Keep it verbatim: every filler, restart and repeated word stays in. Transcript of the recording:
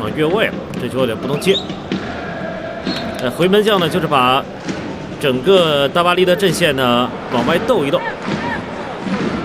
啊，越位了，这球有点不能接。呃，回门将呢，就是把整个大巴黎的阵线呢往外斗一斗。